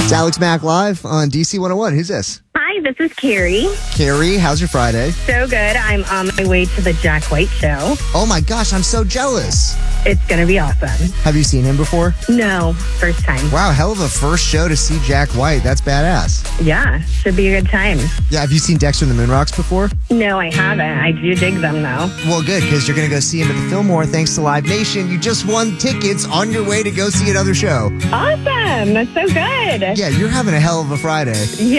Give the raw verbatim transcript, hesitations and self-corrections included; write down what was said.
It's Alex Mack live on D C one oh one. Who's this? Hi, this is Carrie. Carrie, how's your Friday? So good. I'm on my way to the Jack White show. Oh my gosh, I'm so jealous. It's going to be awesome. Have you seen him before? No, first time. Wow, hell of a first show to see Jack White. That's badass. Yeah, should be a good time. Yeah, have you seen Dexter and the Moonrocks before? No, I haven't. I do dig them, though. Well, good, because you're going to go see him at the Fillmore thanks to Live Nation. You just won tickets on your way to go see another show. Awesome. That's so good. Yeah, you're having a hell of a Friday. Yeah.